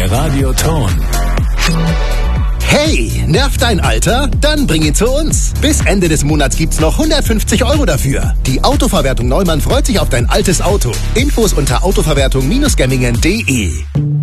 Der Radioton. Hey, nervt dein Alter? Dann bring ihn zu uns. Bis Ende des Monats gibt's noch 150 € dafür. Die Autoverwertung Neumann freut sich auf dein altes Auto. Infos unter autoverwertung-gemmingen.de.